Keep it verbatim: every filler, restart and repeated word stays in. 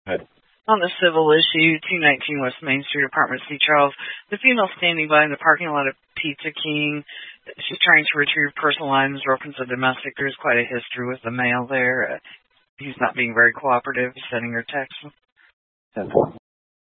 Good. On the civil issue, two nineteen West Main Street, Apartment C, Charles. The female standing by in the parking lot of Pizza King. She's trying to retrieve personal items. Broken's a domestic. There's quite a history with the male there. Uh, he's not being very cooperative, sending her texts. ten four.